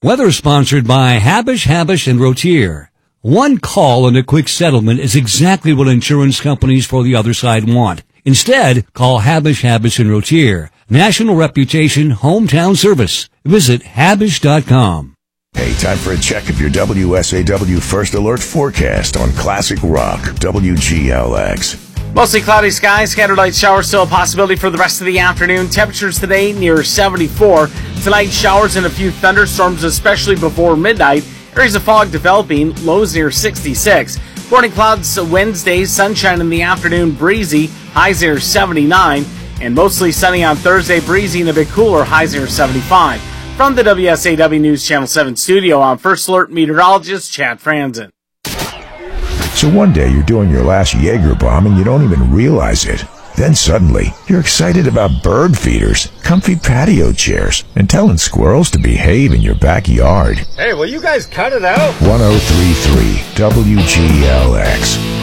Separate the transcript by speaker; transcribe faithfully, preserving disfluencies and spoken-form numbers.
Speaker 1: Weather sponsored by Habish, Habish, and Rotier. One call and a quick settlement is exactly what insurance companies for the other side want. Instead, call Habish, Habish, and Rotier. National reputation, hometown service. Visit Habish dot com.
Speaker 2: Hey, time for a check of your W S A W First Alert forecast on Classic Rock, W G L X.
Speaker 3: Mostly cloudy skies, scattered light showers, still a possibility for the rest of the afternoon. Temperatures today near seventy-four. Tonight, showers and a few thunderstorms, especially before midnight. Areas of fog developing, lows near sixty-six. Morning clouds Wednesday, sunshine in the afternoon, breezy, highs near seventy-nine. And mostly sunny on Thursday, breezy and a bit cooler, highs near seventy-five. From the W S A W News Channel seven studio, I'm First Alert meteorologist Chad Franzen.
Speaker 2: So one day you're doing your last Jaeger bomb and you don't even realize it. Then suddenly, you're excited about bird feeders, comfy patio chairs, and telling squirrels to behave in your backyard.
Speaker 4: Hey, will you guys cut it out?
Speaker 2: one oh three point three W G L X.